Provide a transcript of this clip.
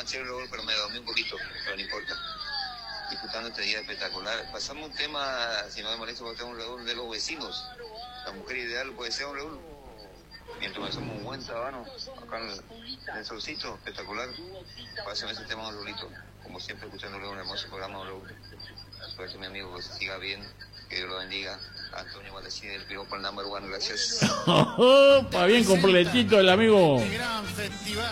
más chévere, Raúl, pero me dormí un poquito, pero no importa. Disfrutando este día espectacular. Pasamos un tema, si no me molesta, porque tengo un Raúl de los vecinos. La mujer ideal puede ser un Raúl. Mientras hacemos un buen sabano, acá en el solcito, espectacular. Pásame ese tema, don Raulito. Como siempre, escuchándole un hermoso programa, don Raúl. Suerte, mi amigo, que se siga bien, que Dios lo bendiga. Antonio Guadalajara, el piropo, el number one, gracias. Opa, bien completito el amigo.